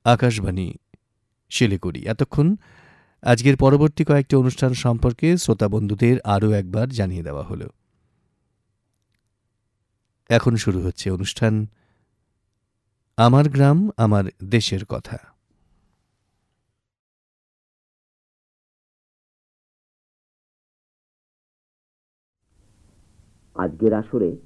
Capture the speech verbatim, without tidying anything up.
আকাশবাণী শিলিগুড়ি। এতক্ষণ আজকের পরবর্তী কয়েকটি অনুষ্ঠান সম্পর্কে শ্রোতা বন্ধুদের আরও একবার জানিয়ে দেওয়া হলো। এখন শুরু হচ্ছে অনুষ্ঠান আমার গ্রাম আমার দেশের কথা। আজকের আসরে